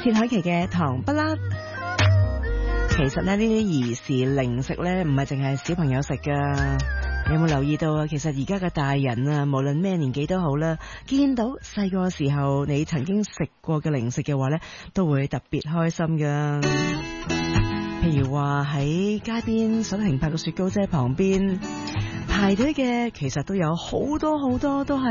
薛凱琪嘅糖不甩。其實呢啲兒時零食呢，唔係淨係小朋友食噶。你有冇留意到啊？其實而家嘅大人啊，無論咩年紀都好啦，見到細個嘅時候你曾經食過嘅零食嘅話呢，都會特別開心噶。譬如話喺街邊手停泊嘅雪糕車旁邊排隊嘅，其實都有好多好多都係